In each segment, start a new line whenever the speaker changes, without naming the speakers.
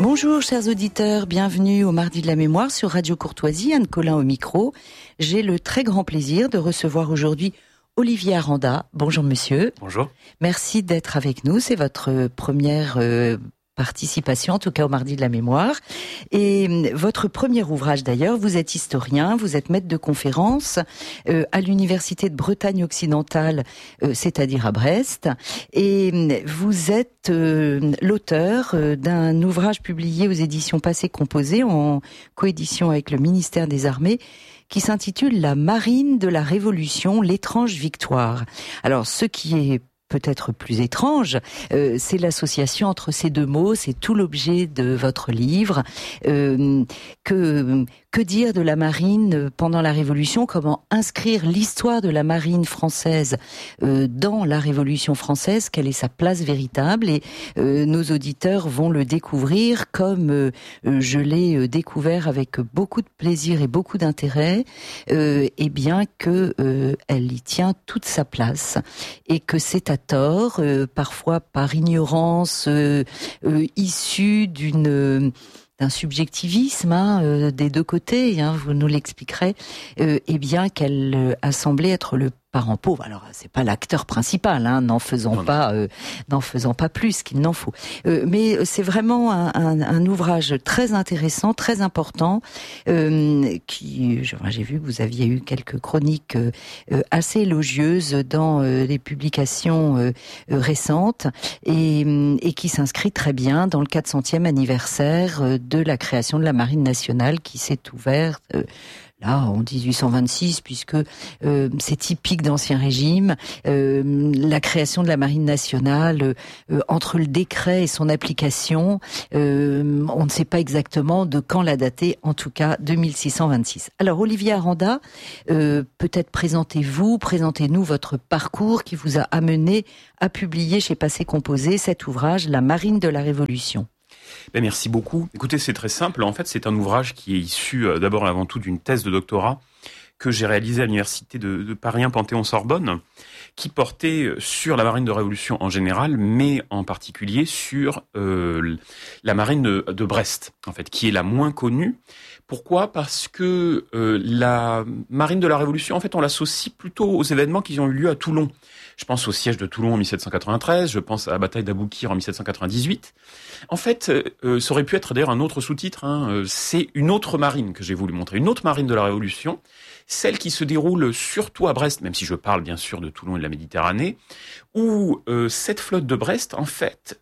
Bonjour chers auditeurs, bienvenue au Mardi de la Mémoire sur Radio Courtoisie, Anne Collin au micro. J'ai le très grand plaisir de recevoir aujourd'hui Olivier Aranda. Bonjour monsieur.
Bonjour.
Merci d'être avec nous, c'est votre première participation, en tout cas au Mardi de la Mémoire. Et votre premier ouvrage d'ailleurs, vous êtes historien, vous êtes maître de conférence à l'Université de Bretagne occidentale, c'est-à-dire à Brest. Et vous êtes l'auteur d'un ouvrage publié aux éditions Passé Composé en coédition avec le ministère des Armées, qui s'intitule « La marine de la Révolution, l'étrange victoire ». Alors, ce qui est peut-être plus étrange, c'est l'association entre ces deux mots, c'est tout l'objet de votre livre. Que dire de la marine pendant la Révolution? Comment inscrire l'histoire de la marine française dans la Révolution française? Quelle est sa place véritable? Et nos auditeurs vont le découvrir comme je l'ai découvert avec beaucoup de plaisir et beaucoup d'intérêt, et bien que elle y tient toute sa place et que c'est à tort, parfois par ignorance issue d'un subjectivisme des deux côtés, vous nous l'expliquerez, et bien qu'elle a semblé être le parent pauvre. Alors c'est pas l'acteur principal, n'en faisant pas plus qu'il n'en faut. Mais c'est vraiment un ouvrage très intéressant, très important, qui j'ai vu que vous aviez eu quelques chroniques assez élogieuses dans les publications récentes et qui s'inscrit très bien dans le 400e anniversaire de la création de la Marine nationale qui s'est ouverte là en 1826, puisque c'est typique d'Ancien Régime, la création de la Marine nationale, entre le décret et son application, on ne sait pas exactement de quand la dater, en tout cas 2626. Alors Olivier Aranda, peut-être présentez-nous votre parcours qui vous a amené à publier chez Passé Composé cet ouvrage, La Marine de la Révolution.
Merci beaucoup. Écoutez, c'est très simple. En fait, c'est un ouvrage qui est issu d'abord et avant tout d'une thèse de doctorat que j'ai réalisée à l'université de Paris 1 Panthéon-Sorbonne, qui portait sur la marine de Révolution en général, mais en particulier sur la marine de Brest, en fait, qui est la moins connue. Pourquoi ? Parce que la marine de la Révolution, en fait, on l'associe plutôt aux événements qui ont eu lieu à Toulon. Je pense au siège de Toulon en 1793, je pense à la bataille d'Aboukir en 1798. En fait, ça aurait pu être d'ailleurs un autre sous-titre, c'est une autre marine que j'ai voulu montrer, une autre marine de la Révolution, celle qui se déroule surtout à Brest, même si je parle bien sûr de Toulon et de la Méditerranée, où cette flotte de Brest, en fait,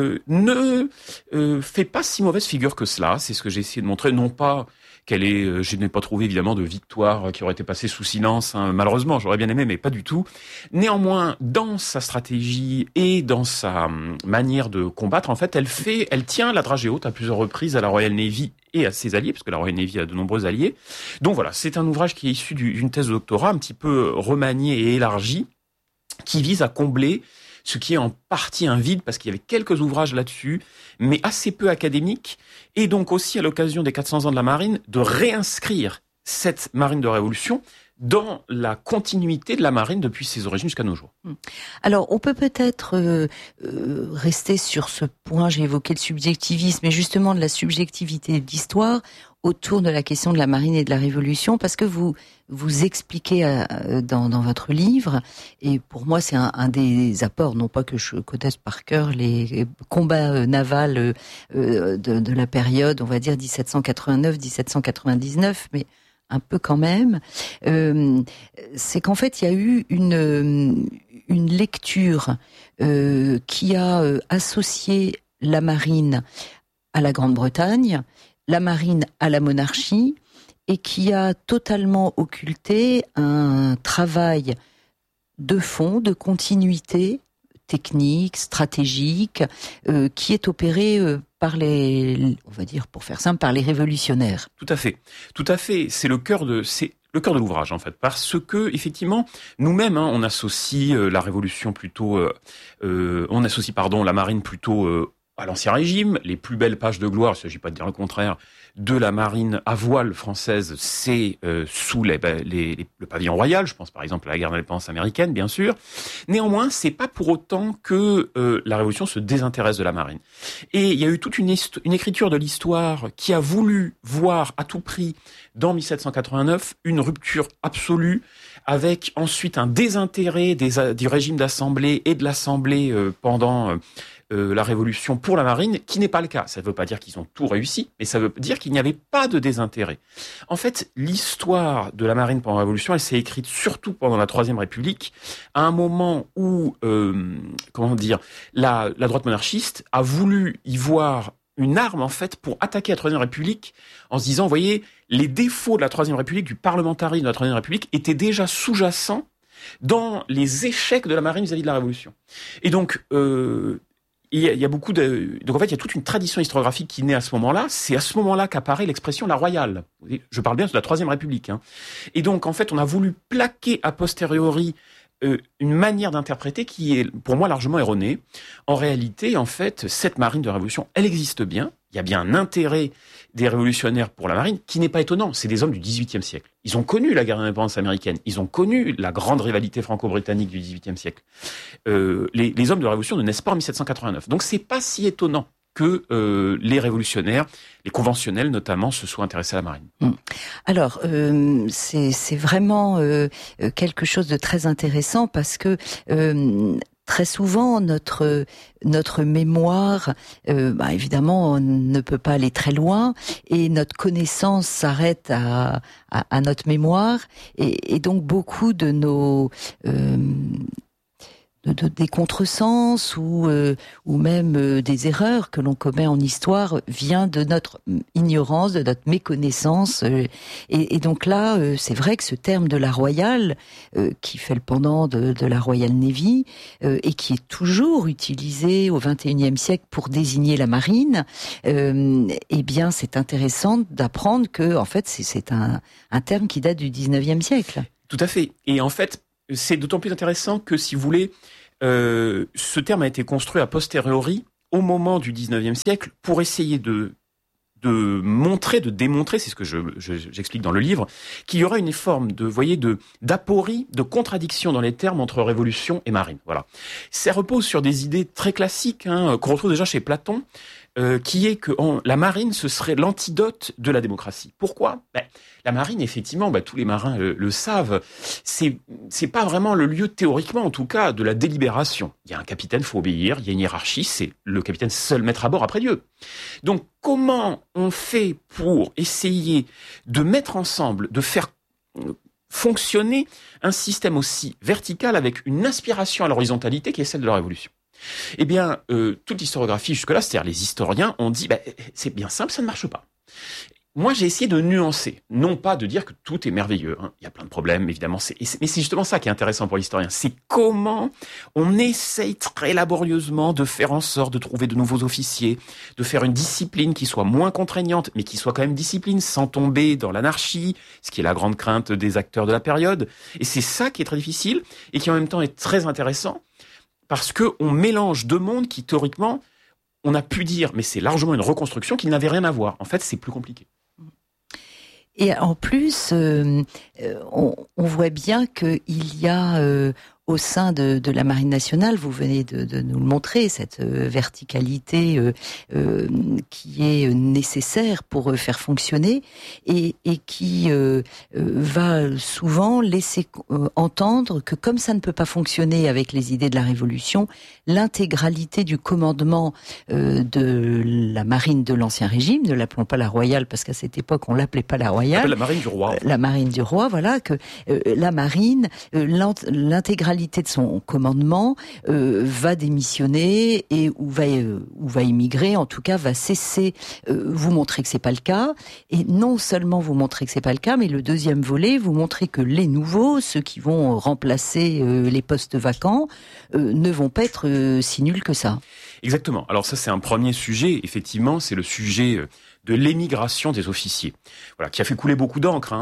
ne fait pas si mauvaise figure que cela. C'est ce que j'ai essayé de montrer, non pas qu'elle est, je n'ai pas trouvé évidemment de victoire qui aurait été passée sous silence, malheureusement, j'aurais bien aimé, mais pas du tout. Néanmoins, dans sa stratégie et dans sa manière de combattre, en fait, elle tient la dragée haute à plusieurs reprises à la Royal Navy et à ses alliés, parce que la Royal Navy a de nombreux alliés. Donc voilà, c'est un ouvrage qui est issu d'une thèse de doctorat un petit peu remaniée et élargie, qui vise à combler ce qui est en partie un vide, parce qu'il y avait quelques ouvrages là-dessus, mais assez peu académiques, et donc aussi à l'occasion des 400 ans de la marine, de réinscrire cette marine de Révolution dans la continuité de la marine depuis ses origines jusqu'à nos jours.
Alors, on peut peut-être rester sur ce point, j'ai évoqué le subjectivisme, mais justement de la subjectivité de l'histoire autour de la question de la marine et de la Révolution, parce que vous expliquez dans votre livre, et pour moi c'est un des apports, non pas que je connaisse par cœur les combats navals de la période, on va dire 1789-1799, mais un peu quand même, c'est qu'en fait il y a eu une lecture qui a associé la marine à la Grande-Bretagne, la marine à la monarchie, et qui a totalement occulté un travail de fond, de continuité technique, stratégique, qui est opéré par on va dire, pour faire simple, par les révolutionnaires.
Tout à fait. C'est le cœur de l'ouvrage, en fait, parce que effectivement, nous-mêmes, on associe la révolution plutôt, la marine plutôt à l'Ancien Régime, les plus belles pages de gloire, il ne s'agit pas de dire le contraire, de la marine à voile française, c'est sous le pavillon royal. Je pense par exemple à la guerre d'indépendance américaine, bien sûr. Néanmoins, c'est pas pour autant que la Révolution se désintéresse de la marine. Et il y a eu toute une écriture de l'histoire qui a voulu voir à tout prix, dans 1789, une rupture absolue, avec ensuite un désintérêt du régime d'assemblée et de l'assemblée pendant la Révolution pour la marine, qui n'est pas le cas. Ça ne veut pas dire qu'ils ont tout réussi, mais ça veut dire qu'il n'y avait pas de désintérêt. En fait, l'histoire de la marine pendant la Révolution, elle s'est écrite surtout pendant la Troisième République, à un moment où, la droite monarchiste a voulu y voir une arme, en fait, pour attaquer la Troisième République, en se disant, vous voyez, les défauts de la Troisième République, du parlementarisme de la Troisième République, étaient déjà sous-jacents dans les échecs de la marine vis-à-vis de la Révolution. Et donc, il y a beaucoup de... Donc en fait, il y a toute une tradition historiographique qui naît à ce moment-là. C'est à ce moment-là qu'apparaît l'expression la royale. Je parle bien de la Troisième République. Hein. Et donc, en fait, on a voulu plaquer a posteriori une manière d'interpréter qui est, pour moi, largement erronée. En réalité, en fait, cette marine de Révolution, elle existe bien. Il y a bien un intérêt des révolutionnaires pour la marine qui n'est pas étonnant. C'est des hommes du XVIIIe siècle. Ils ont connu la guerre d'indépendance américaine. Ils ont connu la grande rivalité franco-britannique du XVIIIe siècle. Les hommes de la Révolution ne naissent pas en 1789. Donc, c'est pas si étonnant que les révolutionnaires, les conventionnels notamment, se soient intéressés à la marine.
Alors, c'est vraiment quelque chose de très intéressant parce que très souvent, notre mémoire, évidemment, on ne peut pas aller très loin, et notre connaissance s'arrête à notre mémoire, et donc beaucoup de nos des contresens ou même des erreurs que l'on commet en histoire vient de notre ignorance, de notre méconnaissance. Et donc là, c'est vrai que ce terme de la royale, qui fait le pendant de la Royal Navy, et qui est toujours utilisé au XXIe siècle pour désigner la marine, eh bien, c'est intéressant d'apprendre que, en fait, c'est un terme qui date du XIXe siècle.
Tout à fait. Et en fait, c'est d'autant plus intéressant que, si vous voulez, ce terme a été construit a posteriori, au moment du XIXe siècle, pour essayer de montrer, de démontrer, c'est ce que j'explique dans le livre, qu'il y aura une forme d'aporie, de contradiction dans les termes entre révolution et marine. Voilà. Ça repose sur des idées très classiques, qu'on retrouve déjà chez Platon, qui est que la marine, ce serait l'antidote de la démocratie. Pourquoi ? La marine, effectivement, tous les marins le savent, c'est pas vraiment le lieu, théoriquement en tout cas, de la délibération. Il y a un capitaine, faut obéir, il y a une hiérarchie, c'est le capitaine seul maître à bord après Dieu. Donc, comment on fait pour essayer de mettre ensemble, de faire fonctionner un système aussi vertical avec une aspiration à l'horizontalité qui est celle de la Révolution ? Eh bien, toute l'historiographie jusque-là, c'est-à-dire les historiens, ont dit c'est bien simple, ça ne marche pas. Moi, j'ai essayé de nuancer, non pas de dire que tout est merveilleux. Il y a plein de problèmes, évidemment, mais c'est justement ça qui est intéressant pour l'historien. C'est comment on essaye très laborieusement de faire en sorte de trouver de nouveaux officiers, de faire une discipline qui soit moins contraignante, mais qui soit quand même discipline, sans tomber dans l'anarchie, ce qui est la grande crainte des acteurs de la période. Et c'est ça qui est très difficile, et qui en même temps est très intéressant, parce qu'on mélange deux mondes qui, théoriquement, on a pu dire, mais c'est largement une reconstruction qui n'avait rien à voir. En fait, c'est plus compliqué.
Et en plus, on voit bien qu'il y a au sein de la Marine nationale, vous venez de nous le montrer, cette verticalité qui est nécessaire pour faire fonctionner et qui va souvent laisser entendre que comme ça ne peut pas fonctionner avec les idées de la Révolution, l'intégralité du commandement de la marine de l'Ancien Régime, ne l'appelons pas la royale parce qu'à cette époque on l'appelait pas la royale,
la marine du roi.
La marine du roi, voilà, que la marine, l'intégralité de son commandement va démissionner et ou va émigrer, en tout cas va cesser. Vous montrez que c'est pas le cas, et non seulement vous montrez que c'est pas le cas, mais le deuxième volet, vous montrez que les nouveaux, ceux qui vont remplacer les postes vacants, ne vont pas être si nuls que ça.
Exactement. Alors ça, c'est un premier sujet. Effectivement, c'est le sujet de l'émigration des officiers, voilà, qui a fait couler beaucoup d'encre.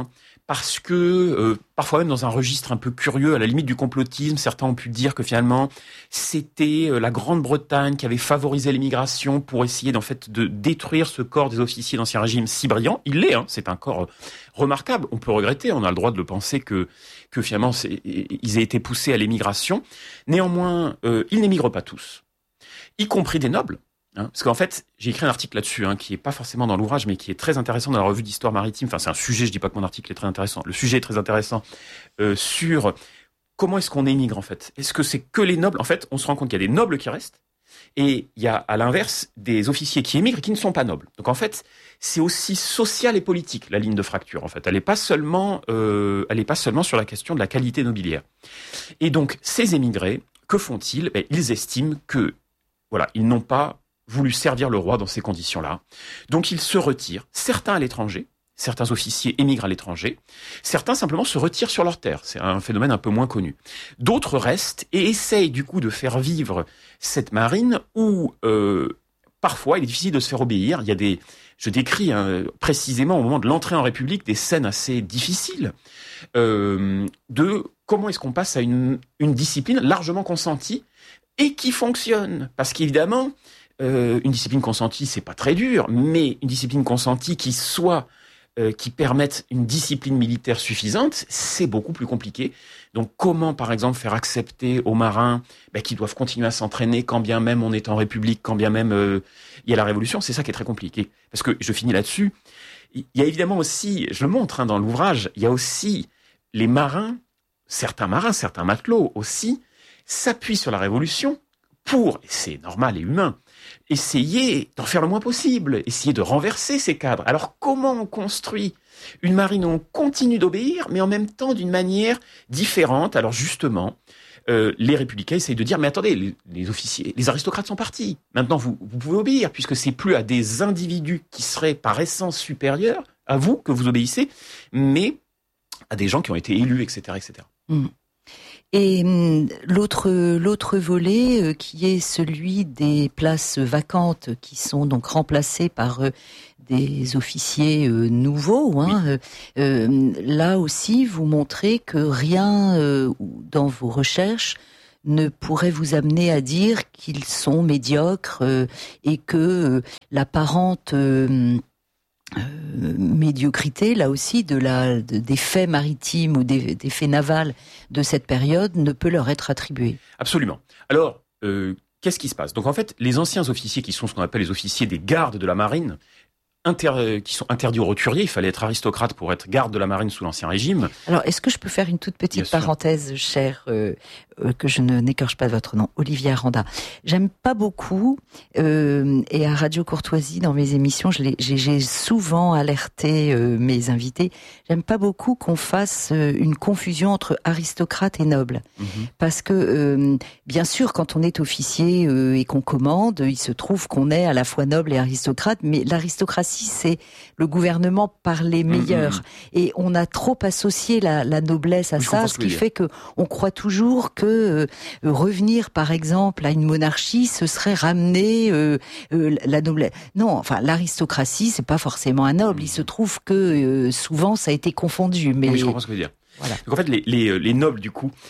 parce que parfois même dans un registre un peu curieux, à la limite du complotisme, certains ont pu dire que finalement c'était la Grande-Bretagne qui avait favorisé l'immigration pour essayer d'en fait de détruire ce corps des officiers d'Ancien Régime si brillant. Il l'est, c'est un corps remarquable. On peut regretter, on a le droit de le penser que finalement ils aient été poussés à l'émigration. Néanmoins, ils n'émigrent pas tous, y compris des nobles. Parce qu'en fait, j'ai écrit un article là-dessus, qui est pas forcément dans l'ouvrage, mais qui est très intéressant dans la revue d'histoire maritime. Enfin, c'est un sujet, je dis pas que mon article est très intéressant. Le sujet est très intéressant sur comment est-ce qu'on émigre, en fait. Est-ce que c'est que les nobles? En fait, on se rend compte qu'il y a des nobles qui restent, et il y a, à l'inverse, des officiers qui émigrent et qui ne sont pas nobles. Donc, en fait, c'est aussi social et politique, la ligne de fracture, en fait. Elle est pas seulement sur la question de la qualité nobiliaire. Et donc, ces émigrés, que font-ils? Ils estiment que, voilà, ils n'ont pas voulu servir le roi dans ces conditions-là. Donc ils se retirent, certains à l'étranger, certains officiers émigrent à l'étranger, certains simplement se retirent sur leur terre, c'est un phénomène un peu moins connu. D'autres restent et essayent du coup de faire vivre cette marine où parfois il est difficile de se faire obéir. Il y a je décris précisément au moment de l'entrée en République des scènes assez difficiles de comment est-ce qu'on passe à une discipline largement consentie et qui fonctionne. Parce qu'évidemment, une discipline consentie, c'est pas très dur, mais une discipline consentie qui permette une discipline militaire suffisante, c'est beaucoup plus compliqué. Donc, comment, par exemple, faire accepter aux marins qu'ils doivent continuer à s'entraîner quand bien même on est en République, quand bien même il y a la Révolution, c'est ça qui est très compliqué. Parce que, je finis là-dessus, il y a évidemment aussi, je le montre dans l'ouvrage, il y a aussi les marins, certains matelots aussi, s'appuient sur la Révolution pour, et c'est normal et humain, essayer d'en faire le moins possible, essayer de renverser ces cadres. Alors comment on construit une marine où on continue d'obéir, mais en même temps d'une manière différente? Alors justement, les républicains essayent de dire, mais attendez, les officiers, les aristocrates sont partis. Maintenant, vous pouvez obéir, puisque c'est plus à des individus qui seraient par essence supérieurs à vous que vous obéissez, mais à des gens qui ont été élus, etc., etc.
Mmh. Et l'autre volet qui est celui des places vacantes qui sont donc remplacées par des officiers nouveaux. Là aussi, vous montrez que rien dans vos recherches ne pourrait vous amener à dire qu'ils sont médiocres et que l'apparente médiocrité, là aussi, des faits maritimes ou des faits navals de cette période ne peut leur être attribuée.
Absolument. Alors, qu'est-ce qui se passe? Donc en fait, les anciens officiers qui sont ce qu'on appelle les officiers des gardes de la marine, qui sont interdits aux roturiers, il fallait être aristocrate pour être garde de la marine sous l'Ancien Régime.
Alors, est-ce que je peux faire une toute petite parenthèse, cher, que je n'écorche pas votre nom, Olivier Aranda. J'aime pas beaucoup, et à Radio Courtoisie, dans mes émissions, j'ai souvent alerté mes invités, j'aime pas beaucoup qu'on fasse une confusion entre aristocrate et noble. Parce que, bien sûr, quand on est officier et qu'on commande, il se trouve qu'on est à la fois noble et aristocrate, mais l'aristocratie, c'est le gouvernement par les meilleurs. Et on a trop associé la noblesse à ça, ce qui fait que on croit toujours que revenir, par exemple, à une monarchie, ce serait ramener la noblesse. Non, enfin, l'aristocratie, c'est pas forcément un noble. Il se trouve que souvent, ça a été confondu. Mais
oui, je comprends ce que vous voulez dire. Voilà. Donc en fait, les nobles, du coup,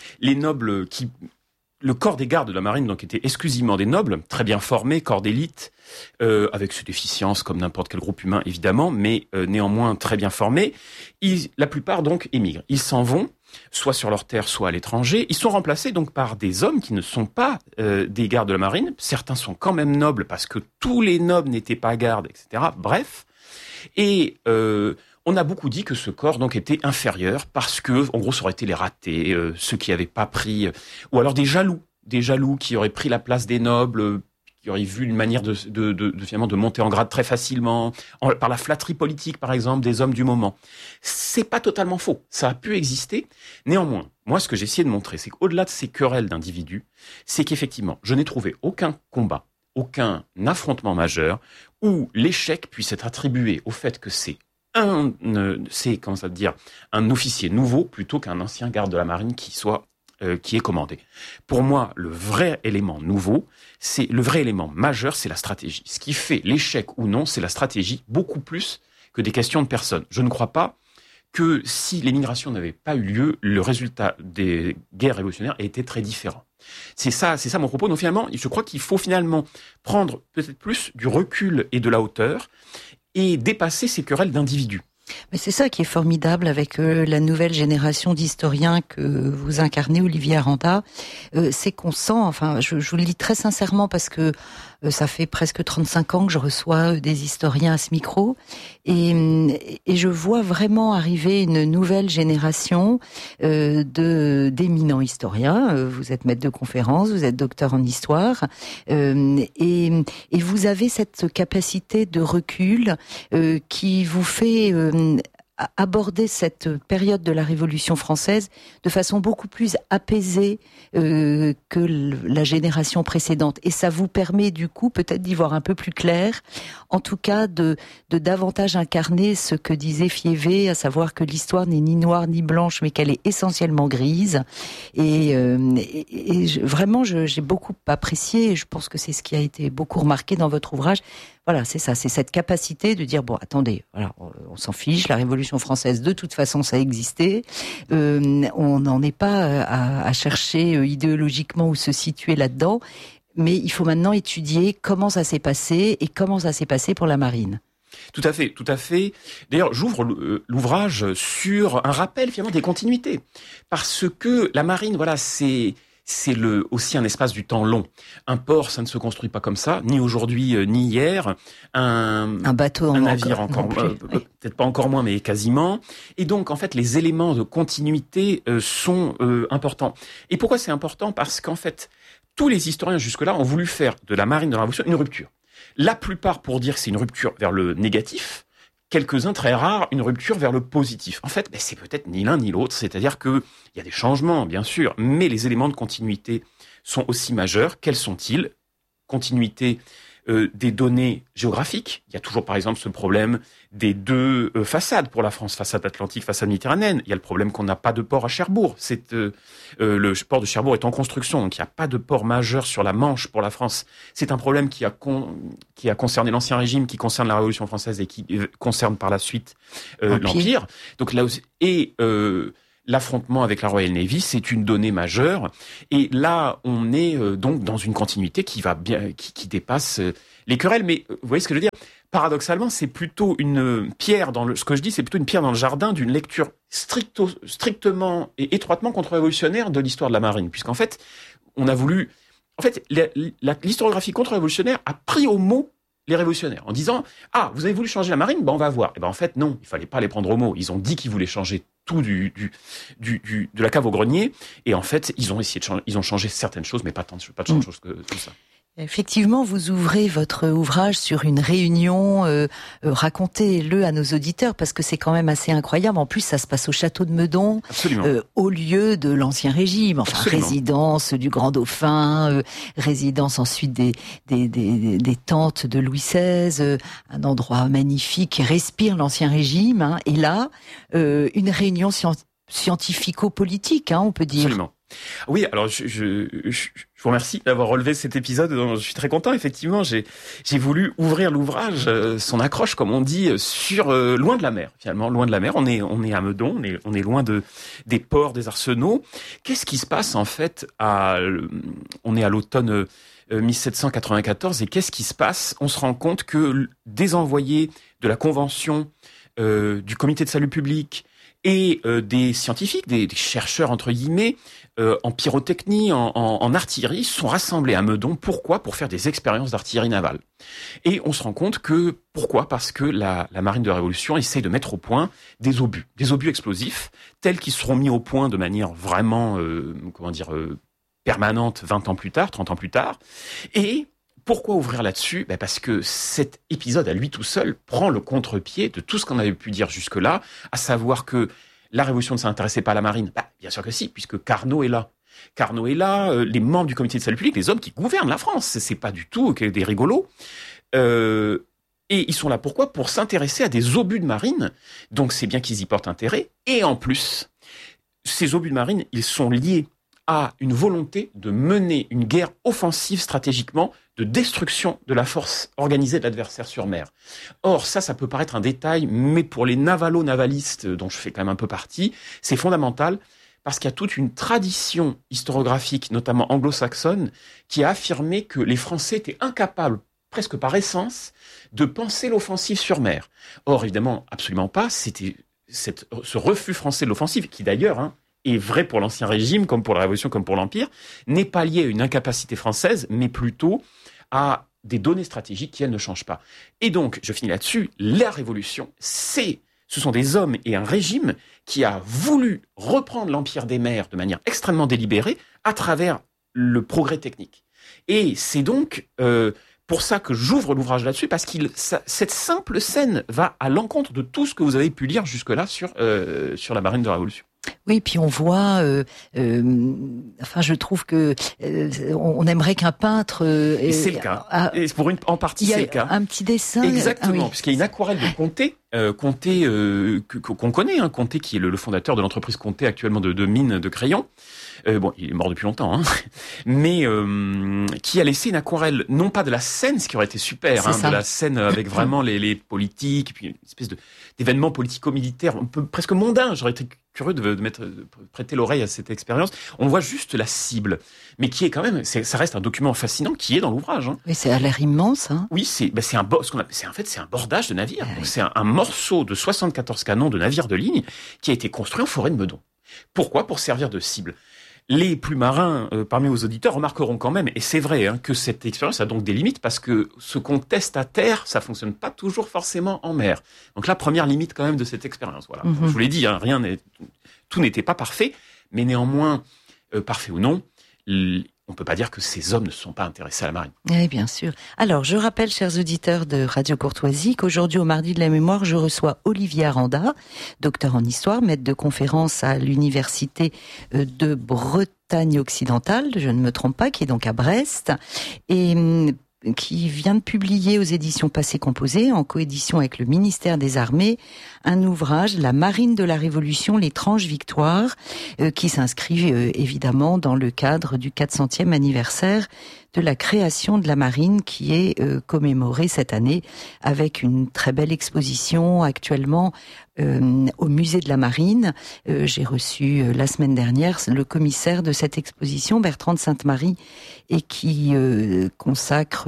le corps des gardes de la marine donc était exclusivement des nobles, très bien formés, corps d'élite, avec ses déficiences comme n'importe quel groupe humain évidemment, mais néanmoins très bien formés. La plupart donc émigrent. Ils s'en vont, soit sur leur terre, soit à l'étranger. Ils sont remplacés donc par des hommes qui ne sont pas des gardes de la marine. Certains sont quand même nobles parce que tous les nobles n'étaient pas gardes, etc. Bref. Et on a beaucoup dit que ce corps donc était inférieur parce que, en gros, ça aurait été les ratés, ceux qui n'avaient pas pris, ou alors des jaloux qui auraient pris la place des nobles, qui auraient vu une manière finalement de monter en grade très facilement, par la flatterie politique, par exemple, des hommes du moment. C'est pas totalement faux. Ça a pu exister. Néanmoins, moi, ce que j'ai essayé de montrer, c'est qu'au-delà de ces querelles d'individus, c'est qu'effectivement, je n'ai trouvé aucun combat, aucun affrontement majeur où l'échec puisse être attribué au fait que c'est un officier nouveau plutôt qu'un ancien garde de la marine qui est commandé. Pour moi, le vrai élément majeur, c'est la stratégie. Ce qui fait l'échec ou non, c'est la stratégie, beaucoup plus que des questions de personnes. Je ne crois pas que si l'émigration n'avait pas eu lieu, le résultat des guerres révolutionnaires était très différent. C'est ça mon propos. Donc finalement, je crois qu'il faut finalement prendre peut-être plus du recul et de la hauteur et dépasser ces querelles d'individus.
Mais c'est ça qui est formidable avec la nouvelle génération d'historiens que vous incarnez, Olivier Aranda, c'est qu'on sent, enfin je vous le dis très sincèrement parce que ça fait presque 35 ans que je reçois des historiens à ce micro et je vois vraiment arriver une nouvelle génération d'éminents historiens. Vous êtes maître de conférence, vous êtes docteur en histoire et vous avez cette capacité de recul qui vous fait aborder cette période de la Révolution française de façon beaucoup plus apaisée que la génération précédente. Et ça vous permet du coup peut-être d'y voir un peu plus clair, en tout cas de davantage incarner ce que disait Fievé, à savoir que l'histoire n'est ni noire ni blanche, mais qu'elle est essentiellement grise. Vraiment, j'ai beaucoup apprécié, et je pense que c'est ce qui a été beaucoup remarqué dans votre ouvrage. Voilà, c'est ça, c'est cette capacité de dire, bon, attendez, voilà, on s'en fiche, la Révolution française, de toute façon, ça existait. On n'en est pas à chercher idéologiquement où se situer là-dedans, mais il faut maintenant étudier comment ça s'est passé et comment ça s'est passé pour la marine.
Tout à fait, tout à fait. D'ailleurs, j'ouvre l'ouvrage sur un rappel finalement des continuités, parce que la marine, voilà, c'est aussi un espace du temps long. Un port, ça ne se construit pas comme ça, ni aujourd'hui, ni hier. Un
bateau,
un navire encore, peut-être pas encore moins, mais quasiment. Et donc, en fait, les éléments de continuité sont importants. Et pourquoi c'est important ? Parce qu'en fait, tous les historiens jusque-là ont voulu faire de la marine de la Révolution une rupture. La plupart pour dire que c'est une rupture vers le négatif, quelques-uns très rares, une rupture vers le positif. En fait, c'est peut-être ni l'un ni l'autre, c'est-à-dire que il y a des changements, bien sûr, mais les éléments de continuité sont aussi majeurs. Quels sont-ils ? Continuité des données géographiques. Il y a toujours, par exemple, ce problème des deux façades pour la France, façade atlantique, façade méditerranéenne. Il y a le problème qu'on n'a pas de port à Cherbourg. Le port de Cherbourg est en construction, donc il n'y a pas de port majeur sur la Manche pour la France. C'est un problème qui a concerné l'Ancien Régime, qui concerne la Révolution française et qui concerne par la suite l'Empire. Donc là aussi, l'affrontement avec la Royal Navy, c'est une donnée majeure. Et là, on est donc dans une continuité qui va bien, qui dépasse les querelles. Mais vous voyez ce que je veux dire ? Paradoxalement, c'est plutôt une pierre ce que je dis, c'est plutôt une pierre dans le jardin d'une lecture strictement et étroitement contre-révolutionnaire de l'histoire de la marine. Puisqu'en fait, on a voulu, l'historiographie contre-révolutionnaire a pris au mot les révolutionnaires, en disant « Ah, vous avez voulu changer la marine ? On va voir. » En fait, non, il fallait pas les prendre au mot. Ils ont dit qu'ils voulaient changer tout de la cave au grenier. Et en fait, ils ont essayé de changer, ils ont changé certaines choses, mais pas tant de choses que tout ça.
Effectivement, vous ouvrez votre ouvrage sur une réunion, racontez-le à nos auditeurs parce que c'est quand même assez incroyable. En plus, ça se passe au château de Meudon, au lieu de l'Ancien Régime, enfin Absolument. Résidence du Grand Dauphin, résidence ensuite des tentes de Louis XVI, un endroit magnifique qui respire l'Ancien Régime. Hein, et là, une réunion scientifico-politique, on peut dire.
Absolument. Oui, alors je vous remercie d'avoir relevé cet épisode. Je suis très content. Effectivement, j'ai voulu ouvrir l'ouvrage, son accroche, comme on dit, sur loin de la mer. Finalement, loin de la mer. On est à Meudon. On est loin des ports, des arsenaux. Qu'est-ce qui se passe en fait on est à l'automne 1794 et qu'est-ce qui se passe ? On se rend compte que des envoyés de la Convention, du Comité de salut public et des scientifiques, des chercheurs entre guillemets, en pyrotechnie, en artillerie, sont rassemblés à Meudon. Pourquoi ? Pour faire des expériences d'artillerie navale. Et on se rend compte que, pourquoi ? Parce que la marine de la Révolution essaye de mettre au point des obus explosifs, tels qu'ils seront mis au point de manière vraiment, permanente 20 ans plus tard, 30 ans plus tard. Et pourquoi ouvrir là-dessus ? Parce que cet épisode, à lui tout seul, prend le contre-pied de tout ce qu'on avait pu dire jusque-là, à savoir que la Révolution ne s'intéressait pas à la marine. Bien sûr que si, puisque Carnot est là. Carnot est là, les membres du Comité de salut public, les hommes qui gouvernent la France. C'est pas du tout des rigolos. Et ils sont là pourquoi ? Pour s'intéresser à des obus de marine. Donc c'est bien qu'ils y portent intérêt. Et en plus, ces obus de marine, ils sont liés à une volonté de mener une guerre offensive stratégiquement, de destruction de la force organisée de l'adversaire sur mer. Or, ça peut paraître un détail, mais pour les navalo-navalistes, dont je fais quand même un peu partie, c'est fondamental, parce qu'il y a toute une tradition historiographique, notamment anglo-saxonne, qui a affirmé que les Français étaient incapables, presque par essence, de penser l'offensive sur mer. Or, évidemment, absolument pas. C'était ce refus français de l'offensive, qui d'ailleurs est vrai pour l'Ancien Régime, comme pour la Révolution, comme pour l'Empire, n'est pas lié à une incapacité française, mais plutôt à des données stratégiques qui, elles, ne changent pas. Et donc, je finis là-dessus, la Révolution, ce sont des hommes et un régime qui a voulu reprendre l'Empire des mers de manière extrêmement délibérée à travers le progrès technique. Et c'est donc pour ça que j'ouvre l'ouvrage là-dessus, parce que cette simple scène va à l'encontre de tout ce que vous avez pu lire jusque-là sur la marine de la Révolution.
Oui, puis on voit, je trouve que on aimerait qu'un peintre.
Et c'est le cas. Et en partie, c'est le cas.
Un petit dessin.
Exactement, puisqu'il y a une aquarelle de Conté, qu'on connaît, Conté qui est le fondateur de l'entreprise Conté actuellement de mines de crayons. Il est mort depuis longtemps, mais qui a laissé une aquarelle, non pas de la scène, ce qui aurait été super, de la scène avec vraiment les politiques, puis une espèce d'événement politico-militaire un peu presque mondain. J'aurais été curieux de prêter l'oreille à cette expérience. On voit juste la cible, mais qui est quand même, ça reste un document fascinant qui est dans l'ouvrage.
Oui, c'est à l'air immense.
Oui, c'est un bordage de navire. Oui. C'est un morceau de 74 canons de navires de ligne qui a été construit en forêt de Meudon. Pourquoi ? Pour servir de cible. Les plus marins parmi vos auditeurs remarqueront quand même, et c'est vrai, que cette expérience a donc des limites, parce que ce qu'on teste à terre, ça fonctionne pas toujours forcément en mer. Donc la première limite quand même de cette expérience. Voilà. Je vous l'ai dit, tout n'était pas parfait, mais néanmoins, parfait ou non, on peut pas dire que ces hommes ne se sont pas intéressés à la marine.
Oui, bien sûr. Alors, je rappelle, chers auditeurs de Radio Courtoisie, qu'aujourd'hui, au Mardi de la Mémoire, je reçois Olivier Aranda, docteur en histoire, maître de conférence à l'Université de Bretagne occidentale, je ne me trompe pas, qui est donc à Brest, et qui vient de publier aux éditions Passé Composé, en coédition avec le ministère des Armées, un ouvrage, La marine de la Révolution, l'étrange victoire, qui s'inscrit évidemment dans le cadre du 400e anniversaire de la création de la marine, qui est commémorée cette année avec une très belle exposition actuellement au musée de la marine. J'ai reçu la semaine dernière le commissaire de cette exposition, Bertrand de Sainte-Marie, et qui consacre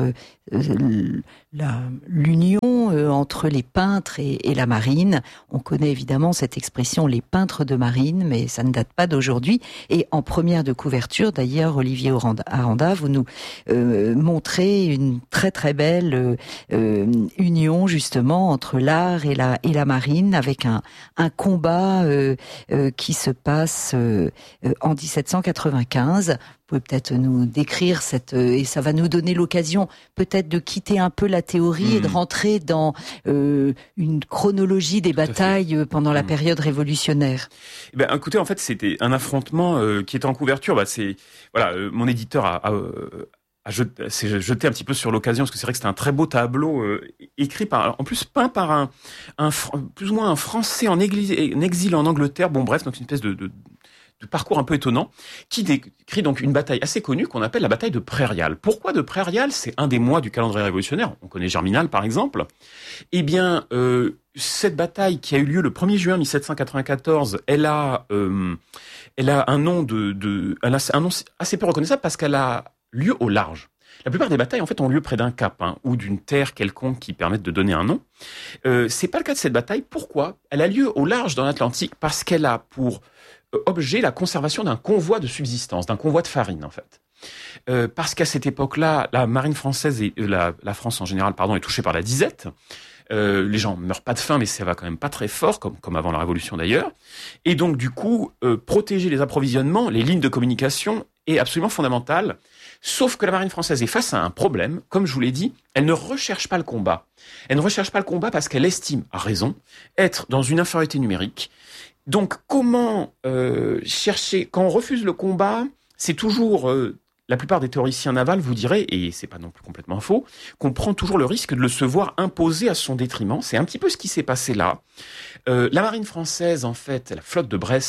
l'union entre les peintres et la marine. On connaît évidemment cette expression, les peintres de marine, mais ça ne date pas d'aujourd'hui. Et en première de couverture, d'ailleurs, Olivier Aranda, vous nous montrez une très très belle union justement entre l'art et la marine, avec un combat qui se passe en 1795. Vous pouvez peut-être nous décrire et ça va nous donner l'occasion peut-être de quitter un peu la théorie et de rentrer dans une chronologie des batailles pendant la période révolutionnaire.
Écoutez, en fait, c'était un affrontement qui était en couverture. Mon éditeur s'est jeté un petit peu sur l'occasion, parce que c'est vrai que c'était un très beau tableau écrit peint par plus ou moins un Français en exil en Angleterre. Bon, bref, donc une espèce de parcours un peu étonnant, qui décrit donc une bataille assez connue qu'on appelle la bataille de Prairial. Pourquoi de Prairial ? C'est un des mois du calendrier révolutionnaire. On connaît Germinal, par exemple. Cette bataille qui a eu lieu le 1er juin 1794, elle a un nom assez peu reconnaissable, parce qu'elle a lieu au large. La plupart des batailles, en fait, ont lieu près d'un cap, ou d'une terre quelconque qui permettent de donner un nom. C'est pas le cas de cette bataille. Pourquoi ? Elle a lieu au large dans l'Atlantique, parce qu'elle a pour objet la conservation d'un convoi de subsistance, d'un convoi de farine, en fait. Parce qu'à cette époque-là, la marine française et la France en général, est touchée par la disette. Les gens meurent pas de faim, mais ça va quand même pas très fort, comme avant la Révolution d'ailleurs. Et donc, du coup, protéger les approvisionnements, les lignes de communication est absolument fondamental. Sauf que la marine française est face à un problème. Comme je vous l'ai dit, elle ne recherche pas le combat. Elle ne recherche pas le combat parce qu'elle estime, à raison, être dans une infériorité numérique. Donc, comment chercher... Quand on refuse le combat, c'est toujours... la plupart des théoriciens navals vous diraient, et c'est pas non plus complètement faux, qu'on prend toujours le risque de se voir imposer à son détriment. C'est un petit peu ce qui s'est passé là. La marine française, en fait, la flotte de Brest,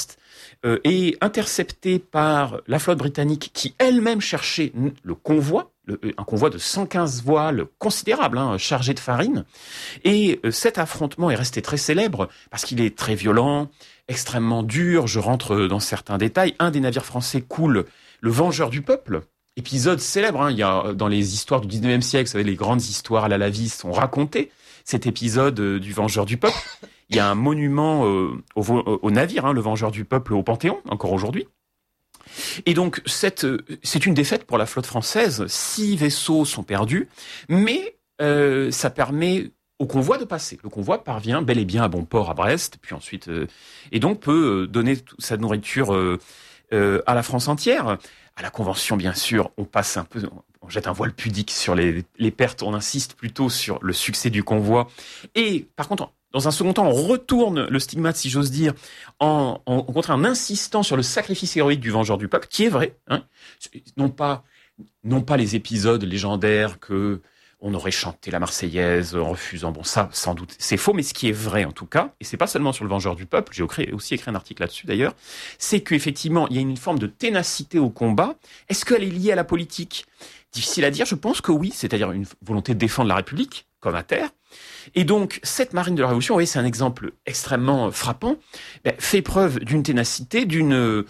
est intercepté par la flotte britannique qui elle-même cherchait le convoi, un convoi de 115 voiles considérable, chargé de farine. Et cet affrontement est resté très célèbre parce qu'il est très violent, extrêmement dur. Je rentre dans certains détails. Un des navires français coule, le Vengeur du peuple. Épisode célèbre, il y a dans les histoires du 19e siècle, vous savez, les grandes histoires à la Lavie sont racontées. Cet épisode du Vengeur du peuple. Il y a un monument au navire, le Vengeur du peuple au Panthéon, encore aujourd'hui. Et donc, c'est une défaite pour la flotte française. 6 vaisseaux sont perdus, mais ça permet au convoi de passer. Le convoi parvient bel et bien à bon port à Brest, puis ensuite, et donc peut donner sa nourriture à la France entière. À la Convention, bien sûr, on passe un peu, on jette un voile pudique sur les pertes, on insiste plutôt sur le succès du convoi. Et par contre, dans un second temps, on retourne le stigmate, si j'ose dire, en insistant sur le sacrifice héroïque du Vengeur du peuple, qui est vrai, non pas les épisodes légendaires que on aurait chanté la Marseillaise en refusant. Bon, ça, sans doute, c'est faux, mais ce qui est vrai en tout cas, et c'est pas seulement sur le Vengeur du peuple, j'ai aussi écrit un article là-dessus d'ailleurs, c'est qu'effectivement, il y a une forme de ténacité au combat. Est-ce qu'elle est liée à la politique ? Difficile à dire, je pense que oui, c'est-à-dire une volonté de défendre la République, comme à terre. Et donc, cette marine de la Révolution, vous voyez, c'est un exemple extrêmement frappant, fait preuve d'une ténacité, d'une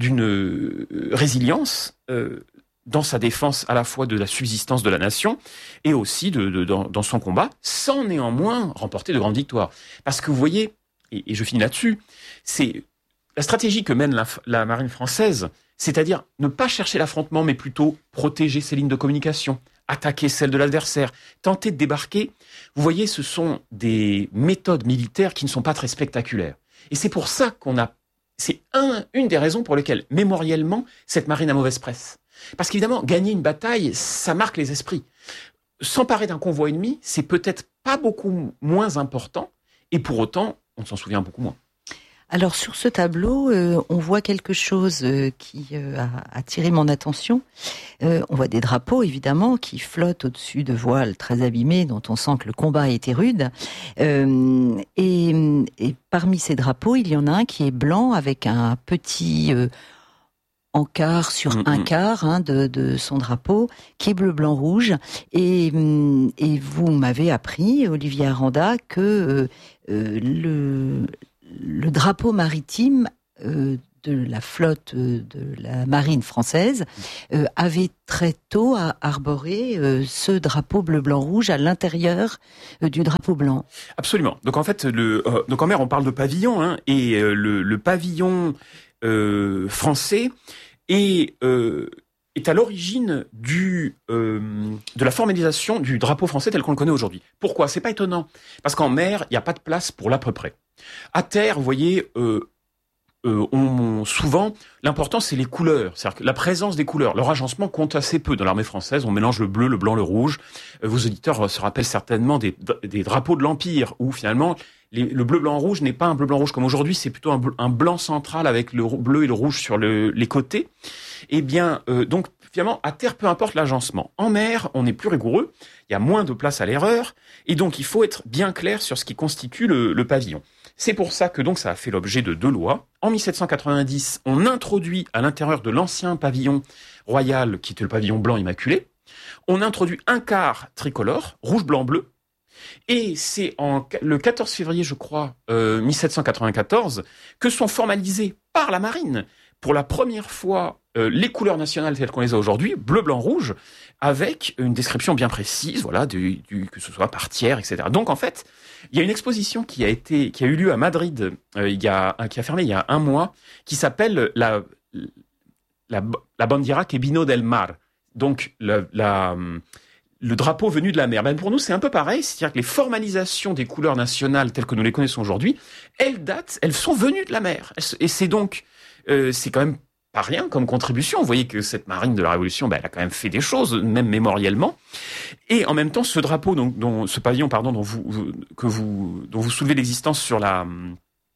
résilience, dans sa défense à la fois de la subsistance de la nation et aussi dans son combat, sans néanmoins remporter de grandes victoires. Parce que vous voyez, et je finis là-dessus, c'est la stratégie que mène la marine française, c'est-à-dire ne pas chercher l'affrontement, mais plutôt protéger ses lignes de communication, attaquer celles de l'adversaire, tenter de débarquer. Vous voyez, ce sont des méthodes militaires qui ne sont pas très spectaculaires. Et c'est pour ça c'est une des raisons pour lesquelles, mémoriellement, cette marine a mauvaise presse. Parce qu'évidemment, gagner une bataille, ça marque les esprits. S'emparer d'un convoi ennemi, c'est peut-être pas beaucoup moins important, et pour autant, on s'en souvient beaucoup moins.
Alors sur ce tableau, on voit quelque chose qui a attiré mon attention. On voit des drapeaux, évidemment, qui flottent au-dessus de voiles très abîmées, dont on sent que le combat a été rude. Et parmi ces drapeaux, il y en a un qui est blanc avec un petit encart sur un quart de son drapeau, qui est bleu, blanc, rouge. Et vous m'avez appris, Olivier Aranda, que le drapeau maritime de la flotte de la marine française avait très tôt arboré ce drapeau bleu, blanc, rouge à l'intérieur du drapeau blanc.
Absolument. Donc en fait, donc en mer, on parle de pavillon, et le pavillon français est à l'origine de la formalisation du drapeau français tel qu'on le connaît aujourd'hui. Pourquoi ? C'est pas étonnant. Parce qu'en mer, il n'y a pas de place pour l'à peu près. À terre, vous voyez, souvent, l'important, c'est les couleurs. C'est-à-dire que la présence des couleurs. Leur agencement compte assez peu dans l'armée française. On mélange le bleu, le blanc, le rouge. Vos auditeurs se rappellent certainement des drapeaux de l'Empire, où finalement, le bleu, blanc, rouge n'est pas un bleu, blanc, rouge comme aujourd'hui. C'est plutôt un blanc central avec le bleu et le rouge sur les côtés. Eh bien, donc, finalement, à terre, peu importe l'agencement. En mer, on est plus rigoureux. Il y a moins de place à l'erreur. Et donc, il faut être bien clair sur ce qui constitue le pavillon. C'est pour ça que donc ça a fait l'objet de 2 lois. En 1790, on introduit à l'intérieur de l'ancien pavillon royal, qui était le pavillon blanc immaculé, on introduit un quart tricolore, rouge, blanc, bleu. Et c'est le 14 février, je crois, 1794, que sont formalisées par la marine, pour la première fois, les couleurs nationales telles qu'on les a aujourd'hui, bleu, blanc, rouge, avec une description bien précise, voilà, que ce soit par tiers, etc. Donc en fait, il y a une exposition qui a eu lieu à Madrid, qui a fermé il y a 1 mois, qui s'appelle la Bandiera que vino del mar. Donc le drapeau venu de la mer. Ben pour nous, c'est un peu pareil, c'est-à-dire que les formalisations des couleurs nationales telles que nous les connaissons aujourd'hui, elles sont venues de la mer. Et c'est donc, c'est quand même pas rien comme contribution. Vous voyez que cette marine de la Révolution, elle a quand même fait des choses, même mémoriellement. Et en même temps, ce drapeau, ce pavillon, dont vous soulevez l'existence sur la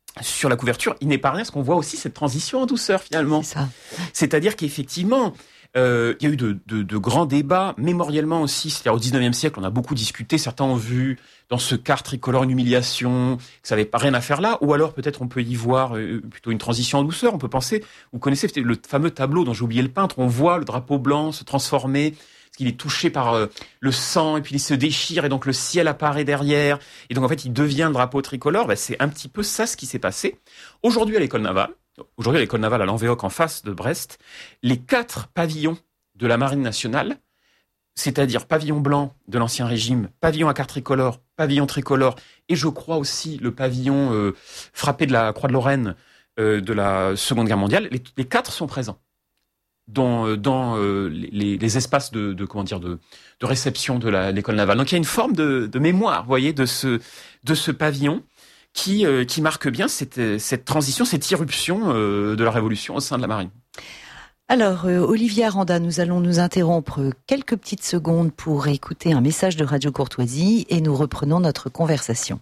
couverture, il n'est pas rien, parce qu'on voit aussi cette transition en douceur finalement.
C'est ça.
C'est-à-dire qu'effectivement, Il y a eu de grands débats, mémoriellement aussi, c'est-à-dire au 19e siècle, on a beaucoup discuté, certains ont vu dans ce quart tricolore une humiliation, que ça n'avait pas rien à faire là, ou alors peut-être on peut y voir plutôt une transition en douceur, on peut penser, vous connaissez le fameux tableau dont j'ai oublié le peintre, on voit le drapeau blanc se transformer, parce qu'il est touché par le sang, et puis il se déchire, et donc le ciel apparaît derrière, et donc en fait il devient le drapeau tricolore, c'est un petit peu ça ce qui s'est passé. Aujourd'hui à l'école navale à Lanvéoc en face de Brest, les 4 pavillons de la Marine nationale, c'est-à-dire pavillon blanc de l'Ancien Régime, pavillon à quart tricolore, pavillon tricolore, et je crois aussi le pavillon frappé de la Croix de Lorraine de la Seconde Guerre mondiale, les 4 sont présents dans les espaces de réception de l'école navale. Donc il y a une forme de mémoire, vous voyez, de ce pavillon qui marque bien cette transition, cette irruption de la Révolution au sein de la marine.
Alors, Olivier Aranda, nous allons nous interrompre quelques petites secondes pour écouter un message de Radio Courtoisie et nous reprenons notre conversation.